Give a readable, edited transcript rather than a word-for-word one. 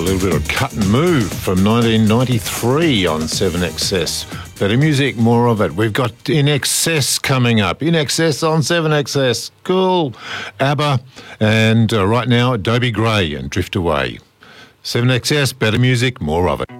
little bit of Cut and Move from 1993 on 7XS. Better music, more of it. We've got In Excess coming up. In Excess on 7XS. Cool. ABBA and right now Dobie Gray and Drift Away. 7XS, better music, more of it.